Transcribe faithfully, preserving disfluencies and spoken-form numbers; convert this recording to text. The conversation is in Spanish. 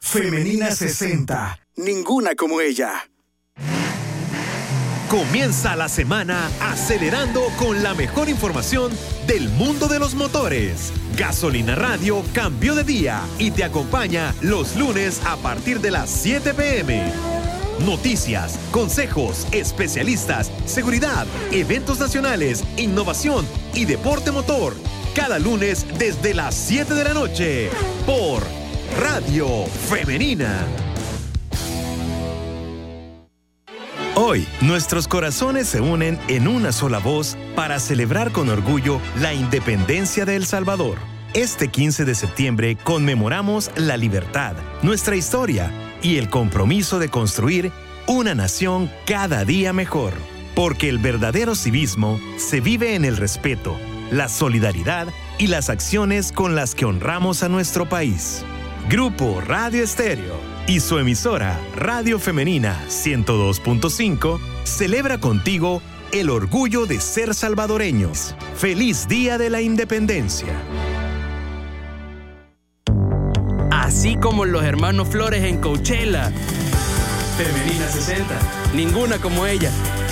Femenina sesenta. Ninguna como ella. Comienza la semana acelerando con la mejor información del mundo de los motores. Gasolina Radio cambió de día y te acompaña los lunes a partir de las siete pe eme. Noticias, consejos, especialistas, seguridad, eventos nacionales, innovación y deporte motor. Cada lunes desde las siete de la noche por Radio Femenina. Hoy, nuestros corazones se unen en una sola voz para celebrar con orgullo la independencia de El Salvador. Este quince de septiembre conmemoramos la libertad, nuestra historia y el compromiso de construir una nación cada día mejor. Porque el verdadero civismo se vive en el respeto, la solidaridad y las acciones con las que honramos a nuestro país. Grupo Radio Estéreo y su emisora Radio Femenina ciento dos punto cinco celebra contigo el orgullo de ser salvadoreños. ¡Feliz Día de la Independencia! Así como los hermanos Flores en Coachella. Femenina sesenta. Ninguna como ella.